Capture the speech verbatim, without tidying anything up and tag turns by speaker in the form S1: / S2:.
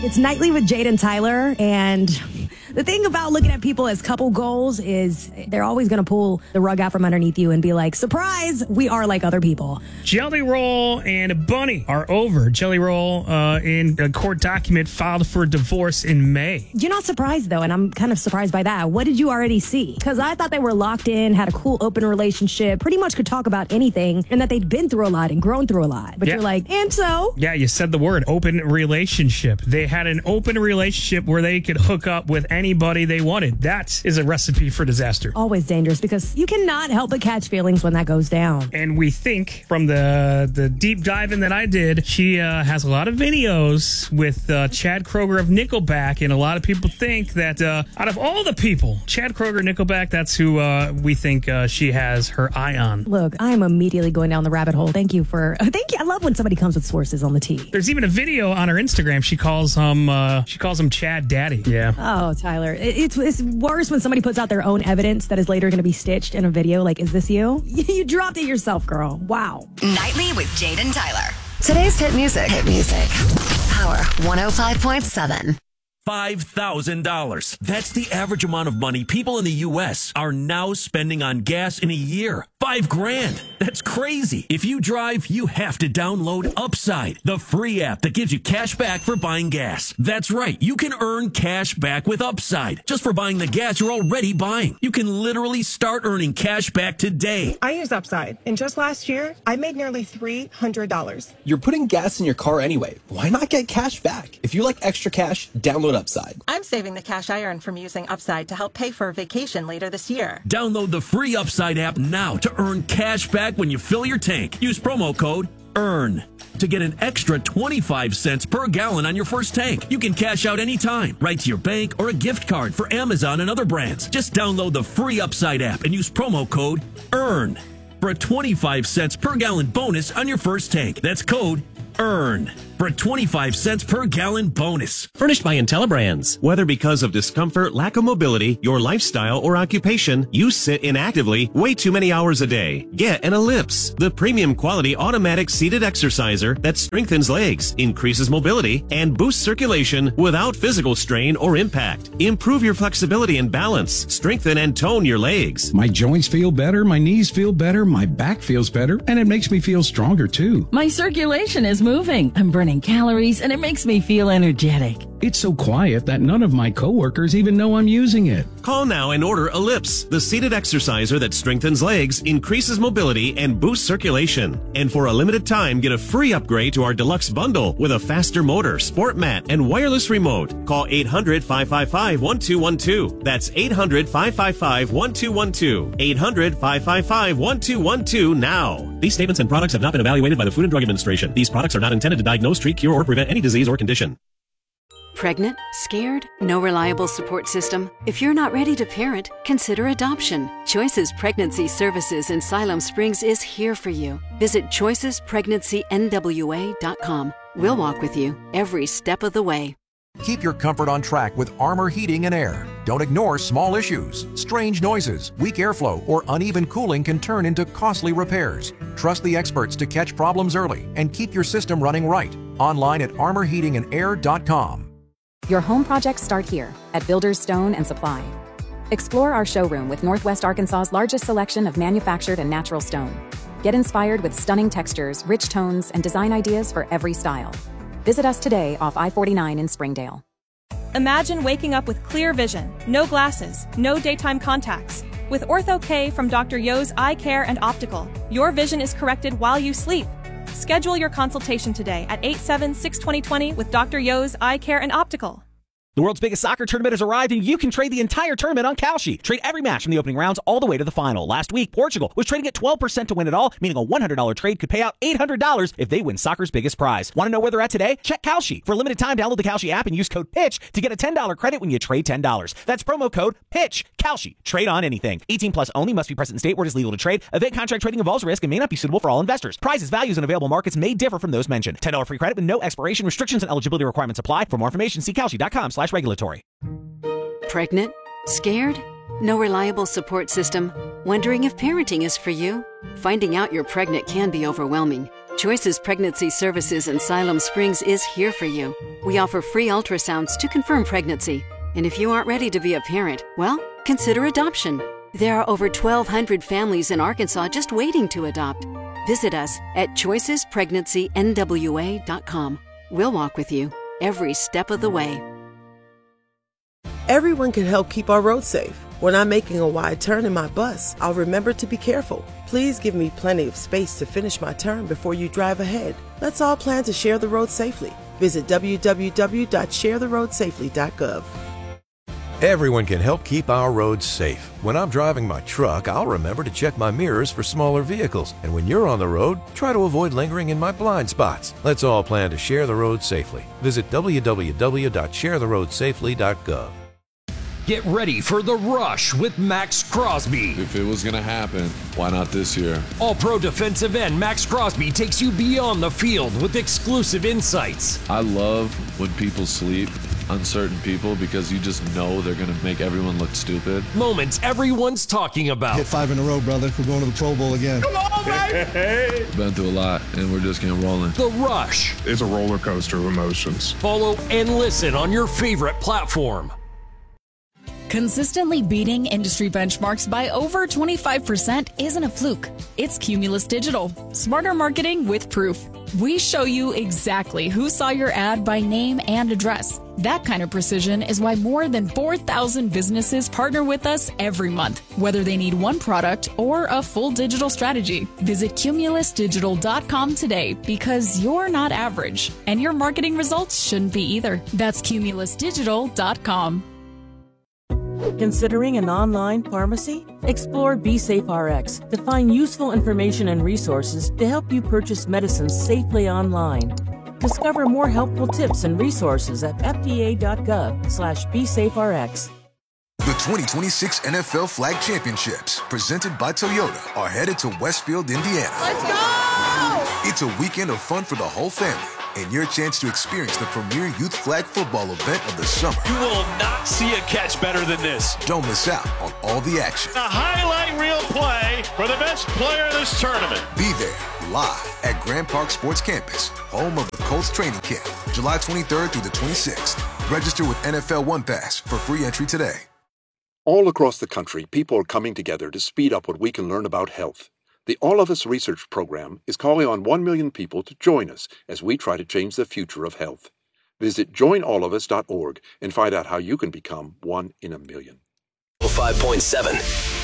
S1: It's Nightly with Jade and Tyler, and the thing about looking at people as couple goals is they're always going to pull the rug out from underneath you and be like, surprise, we are like other people.
S2: Jelly Roll and Bunny are over. Jelly Roll uh, in a court document filed for divorce in May.
S1: You're not surprised, though, and I'm kind of surprised by that. What did you already see? Because I thought they were locked in, had a cool, open relationship, pretty much could talk about anything, and that they'd been through a lot and grown through a lot. But
S2: yeah.
S1: You're like, and so?
S2: Yeah, you said the word, open relationship. They had an open relationship where they could hook up with anybody they wanted. That is a recipe for disaster.
S1: Always dangerous, because you cannot help but catch feelings when that goes down.
S2: And we think, from the the deep diving that I did, she uh, has a lot of videos with uh, Chad Kroeger of Nickelback, and a lot of people think that uh, out of all the people, Chad Kroeger, Nickelback, that's who uh, we think uh, she has her eye on.
S1: Look, I'm immediately going down the rabbit hole. Thank you for... Thank you. I love when somebody comes with sources on the tea.
S2: There's even a video on her Instagram. She calls him, uh, she calls him Chad Daddy. Yeah.
S1: Oh, Tyler. It, it's, it's worse when somebody puts out their own evidence that is later going to be stitched in a video. Like, is this you? You dropped it yourself, girl. Wow.
S3: Nightly with Jade and Tyler. Today's hit music. Hit music. Power one oh five point seven.
S4: five thousand dollars. That's the average amount of money people in the U S are now spending on gas in a year. Five grand. That's crazy. If you drive, you have to download Upside, the free app that gives you cash back for buying gas. That's right. You can earn cash back with Upside just for buying the gas you're already buying. You can literally start earning cash back today.
S5: I use Upside, and just last year, I made nearly three hundred dollars.
S6: You're putting gas in your car anyway. Why not get cash back? If you like extra cash, download Upside.
S7: I'm saving the cash I earn from using Upside to help pay for a vacation later this year.
S4: Download the free Upside app now to earn cash back when you fill your tank. Use promo code EARN to get an extra twenty-five cents per gallon on your first tank. You can cash out anytime, right to your bank or a gift card for Amazon and other brands. Just download the free Upside app and use promo code EARN for a twenty-five cents per gallon bonus on your first tank. That's code EARN for a twenty-five cents per gallon bonus.
S8: Furnished by IntelliBrands. Whether because of discomfort, lack of mobility, your lifestyle, or occupation, you sit inactively way too many hours a day. Get an Ellipse, the premium quality automatic seated exerciser that strengthens legs, increases mobility, and boosts circulation without physical strain or impact. Improve your flexibility and balance. Strengthen and tone your legs.
S9: My joints feel better, my knees feel better, my back feels better, and it makes me feel stronger too.
S10: My circulation is moving. I'm burning calories, and it makes me feel energetic.
S9: It's so quiet that none of my coworkers even know I'm using it.
S8: Call now and order Ellipse, the seated exerciser that strengthens legs, increases mobility, and boosts circulation. And for a limited time, get a free upgrade to our deluxe bundle with a faster motor, sport mat, and wireless remote. Call eight hundred, five five five, one two one two. That's eight hundred, five five five, one two one two. eight hundred, five five five, one two one two now. These statements and products have not been evaluated by the Food and Drug Administration. These products are not intended to diagnose, treat, cure, or prevent any disease or condition.
S11: Pregnant? Scared? No reliable support system? If you're not ready to parent, consider adoption. Choices Pregnancy Services in Siloam Springs is here for you. Visit choices pregnancy n w a dot com. We'll walk with you every step of the way.
S12: Keep your comfort on track with Armor Heating and Air. Don't ignore small issues. Strange noises, weak airflow, or uneven cooling can turn into costly repairs. Trust the experts to catch problems early and keep your system running right. Online at armor heating and air dot com.
S13: Your home projects start here at Builders Stone and Supply. Explore our showroom with Northwest Arkansas's largest selection of manufactured and natural stone. Get inspired with stunning textures, rich tones, and design ideas for every style. Visit us today off I forty-nine in Springdale.
S14: Imagine waking up with clear vision, no glasses, no daytime contacts. With Ortho-K from Doctor Yo's Eye Care and Optical, your vision is corrected while you sleep. Schedule your consultation today at eight seven six, two zero two zero with Doctor Yo's Eye Care and Optical.
S15: The world's biggest soccer tournament has arrived, and you can trade the entire tournament on Kalshi. Trade every match from the opening rounds all the way to the final. Last week, Portugal was trading at twelve percent to win it all, meaning a one hundred dollars trade could pay out eight hundred dollars if they win soccer's biggest prize. Want to know where they're at today? Check Kalshi. For a limited time, download the Kalshi app and use code PITCH to get a ten dollars credit when you trade ten dollars. That's promo code PITCH. Kalshi. Trade on anything. eighteen plus only. Must be present in state where it is legal to trade. Event contract trading involves risk and may not be suitable for all investors. Prizes, values, and available markets may differ from those mentioned. ten dollars free credit with no expiration. Restrictions and eligibility requirements apply. For more information, see kalshi.com slash regulatory.
S11: Pregnant? Scared? No reliable support system? Wondering if parenting is for you? Finding out you're pregnant can be overwhelming. Choices Pregnancy Services in Siloam Springs is here for you. We offer free ultrasounds to confirm pregnancy. And if you aren't ready to be a parent, well, consider adoption. There are over twelve hundred families in Arkansas just waiting to adopt. Visit us at choices pregnancy n w a dot com. We'll walk with you every step of the way.
S16: Everyone can help keep our roads safe. When I'm making a wide turn in my bus, I'll remember to be careful. Please give me plenty of space to finish my turn before you drive ahead. Let's all plan to share the road safely. Visit w w w dot share the road safely dot gov.
S12: Everyone can help keep our roads safe. When I'm driving my truck, I'll remember to check my mirrors for smaller vehicles. And when you're on the road, try to avoid lingering in my blind spots. Let's all plan to share the road safely. Visit w w w dot share the road safely dot gov.
S17: Get ready for the rush with Max Crosby.
S18: If it was going to happen, why not this year?
S17: All-pro defensive end Max Crosby takes you beyond the field with exclusive insights.
S18: I love when people sleep on certain people because you just know they're going to make everyone look stupid.
S17: Moments everyone's talking about.
S19: Hit five in a row, brother. We're going to the Pro Bowl again.
S18: Come on, baby! Been through a lot, and we're just getting rolling.
S17: The Rush.
S20: It's a roller coaster of emotions.
S17: Follow and listen on your favorite platform.
S21: Consistently beating industry benchmarks by over twenty-five percent isn't a fluke. It's Cumulus Digital. Smarter marketing with proof. We show you exactly who saw your ad by name and address. That kind of precision is why more than four thousand businesses partner with us every month, whether they need one product or a full digital strategy. Visit cumulus digital dot com today because you're not average, and your marketing results shouldn't be either. That's cumulus digital dot com.
S22: Considering an online pharmacy? Explore BeSafeRx to find useful information and resources to help you purchase medicines safely online. Discover more helpful tips and resources at f d a dot gov slash BeSafeRx.
S23: The twenty twenty-six N F L Flag Championships, presented by Toyota, are headed to Westfield, Indiana.
S24: Let's go!
S23: It's a weekend of fun for the whole family, and your chance to experience the premier youth flag football event of the summer.
S25: You will not see a catch better than this.
S23: Don't miss out on all the action.
S25: A highlight reel play for the best player of this tournament.
S23: Be there, live at Grand Park Sports Campus, home of the Colts training camp, July twenty-third through the twenty-sixth. Register with N F L One Pass for free entry today.
S26: All across the country, people are coming together to speed up what we can learn about health. The All of Us Research Program is calling on one million people to join us as we try to change the future of health. Visit join all of us dot org and find out how you can become one in a million.
S27: five point seven